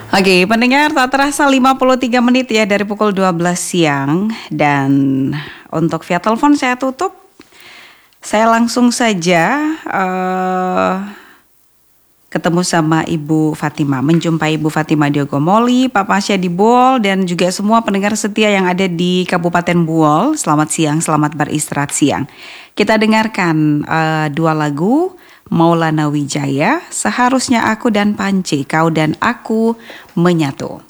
Oke, pendengar, tak terasa 53 menit ya dari pukul 12 siang. Dan untuk via telepon saya tutup. Saya langsung saja ketemu sama Ibu Fatima, menjumpai Ibu Fatima Diogomoli, Pak Pasya di Buol, dan juga semua pendengar setia yang ada di Kabupaten Buol. Selamat siang, selamat beristirahat siang. Kita dengarkan dua lagu Maulana Wijaya, Seharusnya Aku dan Panci, Kau dan Aku Menyatu.